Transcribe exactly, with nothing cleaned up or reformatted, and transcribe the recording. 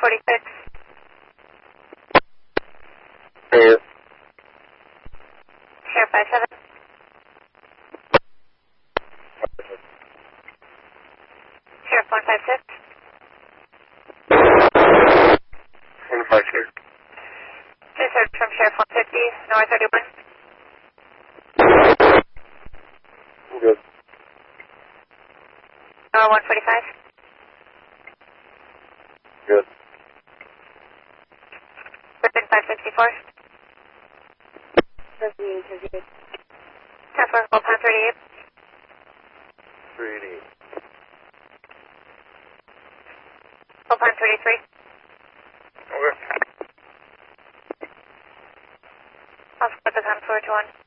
forty-six. Hey. Sheriff five seven. Sheriff one five six. one five six. Discharge from Sheriff one fifty, North thirty-one. Good. North one forty-five. Good. Griffin five sixty-four. Interview, interview. ten four, Gold Pound thirty-eight. three eighty-eight. Gold Pound thirty-three. Okay. I'll split the time four to one.